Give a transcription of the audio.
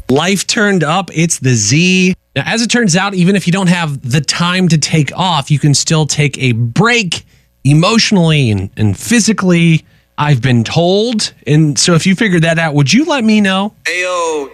Life turned up. It's the Z. Now, as it turns out, even if you don't have the time to take off, you can still take a break emotionally and physically, I've been told. And so if you figured that out, would you let me know? Ayo,